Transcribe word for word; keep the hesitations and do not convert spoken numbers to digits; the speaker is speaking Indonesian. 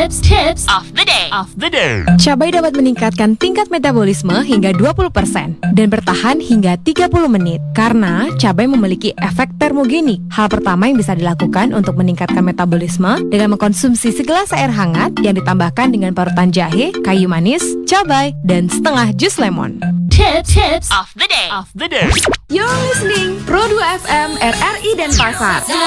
Tips Tips of the day. Of the day. Cabai dapat meningkatkan tingkat metabolisme hingga dua puluh persen dan bertahan hingga tiga puluh menit karena cabai memiliki efek termogenik. Hal pertama yang bisa dilakukan untuk meningkatkan metabolisme dengan mengkonsumsi segelas air hangat yang ditambahkan dengan parutan jahe, kayu manis, cabai, dan setengah jus lemon. Tips Tips of the day. Of the day. You're listening Pro dua F M R R I Denpasar.